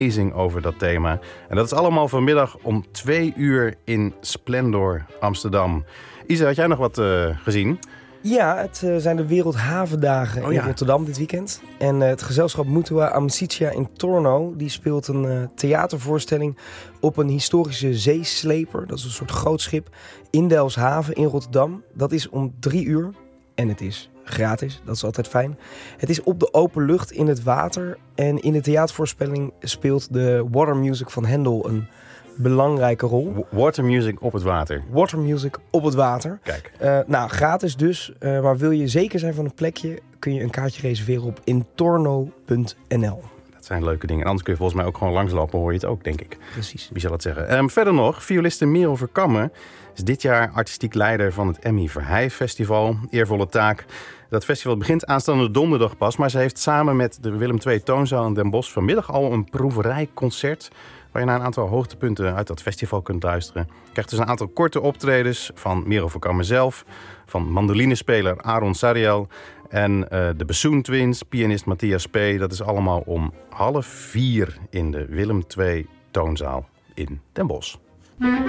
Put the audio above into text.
lezing over dat thema. En dat is allemaal vanmiddag om 2:00 in Splendor Amsterdam. Isa, had jij nog wat gezien? Ja, het zijn de Wereldhavendagen in Rotterdam dit weekend. En het gezelschap Mutua Amicitia in Torno, die speelt een theatervoorstelling op een historische zeesleper. Dat is een soort groot schip in Delfshaven in Rotterdam. Dat is om 3:00 en het is gratis, dat is altijd fijn. Het is op de open lucht in het water en in de theatervoorstelling speelt de Water Music van Handel een belangrijke rol. Water music op het water. Water music op het water. Kijk. Gratis dus. Maar wil je zeker zijn van een plekje, kun je een kaartje reserveren op intorno.nl. Dat zijn leuke dingen. En anders kun je volgens mij ook gewoon langslopen, hoor je het ook, denk ik. Precies. Wie zal het zeggen? Verder nog, violiste Merel Verkammen is dit jaar artistiek leider van het Emmy Verheij Festival. Eervolle taak. Dat festival begint aanstaande donderdag pas, maar ze heeft samen met de Willem II Toonzaal in Den Bosch vanmiddag al een proeverijconcert waar je naar een aantal hoogtepunten uit dat festival kunt luisteren. Je krijgt dus een aantal korte optredens van Merel Verkammen zelf, van mandolinespeler Aaron Sariel en de Bassoon Twins, pianist Matthias P. Dat is allemaal om 3:30 in de Willem II Toonzaal in Den Bosch.